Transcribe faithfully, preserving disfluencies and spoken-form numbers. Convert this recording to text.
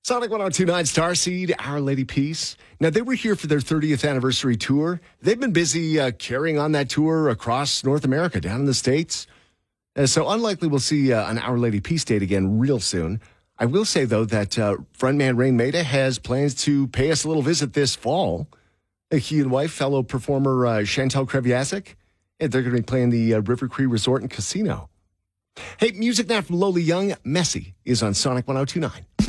Sonic one oh two point nine Starseed, Our Lady Peace. Now, they were here for their thirtieth anniversary tour. They've been busy uh, carrying on that tour across North America, down in the States. Uh, so unlikely we'll see uh, an Our Lady Peace date again real soon. I will say, though, that uh, frontman Rain Maida has plans to pay us a little visit this fall. Uh, he and wife, fellow performer uh, Chantal Kreviazek, and they're going to be playing the uh, River Cree Resort and Casino. Hey, music now from Lola Young. Messy is on Sonic one oh two point nine.